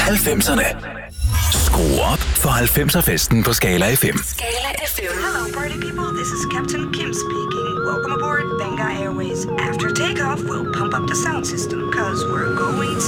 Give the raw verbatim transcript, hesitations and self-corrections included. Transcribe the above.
halvfemserne. Skru op for halvfemser-festen på Skala F M. Skala F M. Hello, party people. This is Captain Kim speaking. Welcome aboard Benga Airways. After takeoff, we'll pump up the sound system, cause we're going